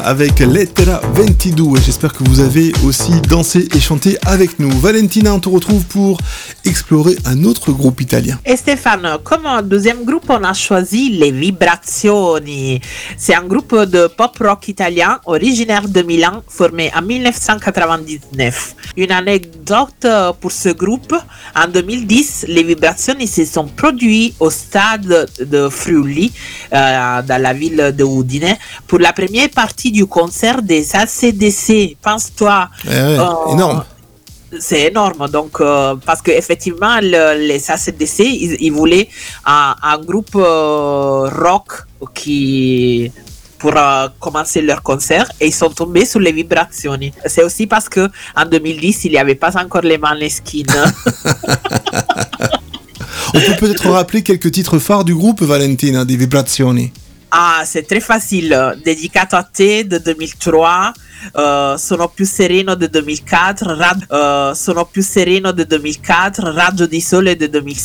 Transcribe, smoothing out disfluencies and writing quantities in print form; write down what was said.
avec Lettera 22. J'espère que vous avez aussi dansé et chanté avec nous. Valentina, on te retrouve pour explorer un autre groupe italien. Et Stéphane, comme deuxième groupe, on a choisi les Vibrazioni. C'est un groupe de pop rock italien originaire de Milan, formé en 1999. Une anecdote pour ce groupe, en 2010, les Vibrazioni se sont produits au stade de Friuli, dans la ville de Udine, pour la première partie du concert des AC/DC. Pense-toi. Énorme. C'est énorme, donc parce que effectivement les AC/DC ils voulaient un groupe rock qui pour commencer leur concert et ils sont tombés sur les Vibrazioni. C'est aussi parce que en 2010 il n'y avait pas encore les Maneskin. On peut peut-être rappeler quelques titres phares du groupe, Valentina, des Vibrazioni. Ah, c'est très facile. Dedicato a te de 2003, Sono più sereno de 2004, Sono più sereno de 2004, Raggio di sole de 2006.